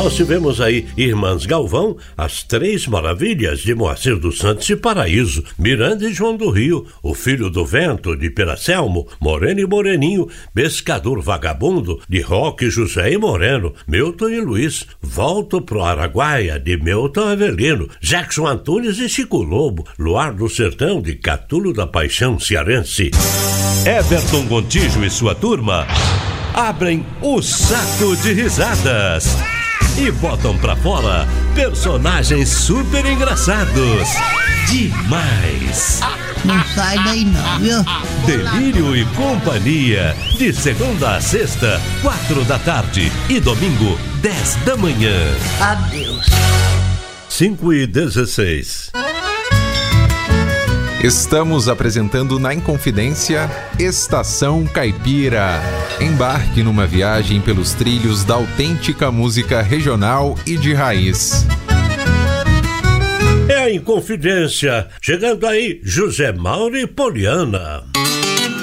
Nós tivemos aí Irmãs Galvão, As Três Maravilhas, de Moacir dos Santos e Paraíso, Miranda e João do Rio, O Filho do Vento, de Piracelmo, Moreno e Moreninho, Pescador Vagabundo, de Roque, José e Moreno, Milton e Luiz, Volto pro Araguaia, de Milton Avelino, Jackson Antunes e Chico Lobo, Luar do Sertão, de Catulo da Paixão Cearense. Everton Gontijo e sua turma abrem o saco de risadas e botam pra fora personagens super engraçados. Demais! Não sai daí não, viu? Delírio e Companhia, de segunda a sexta, 4 da tarde e domingo, 10 da manhã. Adeus. 5h16. Estamos apresentando na Inconfidência Estação Caipira. Embarque numa viagem pelos trilhos da autêntica música regional e de raiz. É a Inconfidência. Chegando aí, José Mauro e Poliana.